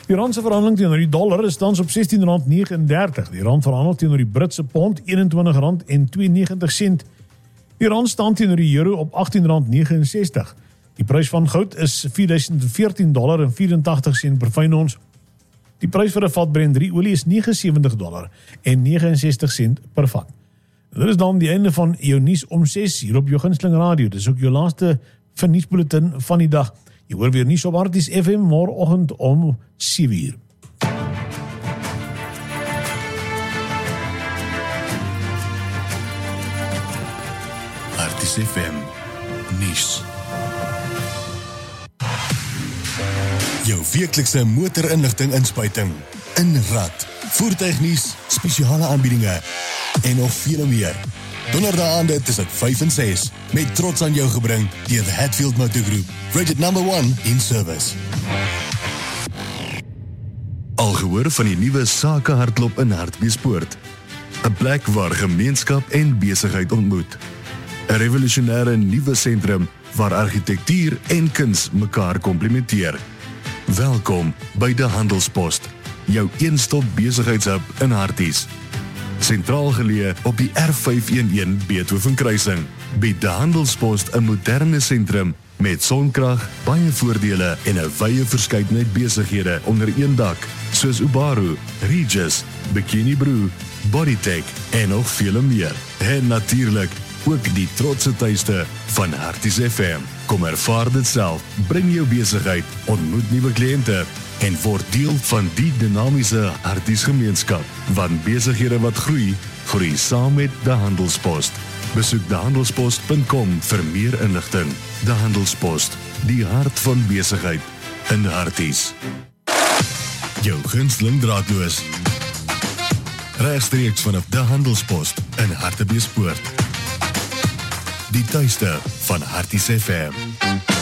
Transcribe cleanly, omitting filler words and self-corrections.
Die randse verhandeling teenoor die dollar is tans op R16,39. Die rand verhandel teenoor die Britse pond R21,92. Die rand staan teenoor die euro op R18,69. Die prys van goud is $4,014,84 per fyn ons. Die prys vir 'n vat Brent 3 olie is $79,69 per vat. Dit is dan die einde van jou nuus om 6 hier op jou gunsteling radio. Dis ook jou laaste nuusbulletin van die dag. Jy hoor weer nuus op Harties FM môreoggend om 7:00. Harties FM nuus. Jou weeklikse motorinligting inspuiting, inrad, voertuignuus, spesiale aanbiedinge en nog veel meer. Donderdaande tussen 5 en 6 met trots aan jou gebring deur the Hatfield Motor Group, rated number 1 in service. Al gehoor van die nuwe sakehardloop in Hartbeespoort, 'n plek waar gemeenskap en besigheid ontmoet. 'n revolusionêre nuwe sentrum waar argitektuur en kuns mekaar komplementeer. Welkom by De Handelspost, jou een-stop besigheidshub in Harties. Sentraal geleë op die R511 Beethoven kruising, bied De Handelspost 'n moderne sentrum met sonkrag, baie voordele en 'n wye verskeidenheid besighede onder een dak, soos Ubaru, Regis, Bikini Brew, Bodytech en nog veel meer. En natuurlik ook die trotse tuiste van Harties FM. Kom ervaar dit self, bring jou besigheid, ontmoet nuwe kliënte en word deel van die dinamiese Harties gemeenskap. Want besighede wat groei, groei saam met De Handelspost. Besoek dehandelspost.com vir meer inligting. De Handelspost, die hart van besigheid in Harties. Jou gunsteling draadloos. Regstreeks vanaf De Handelspost in Hartbeespoort. Die tuiste van Harties FM.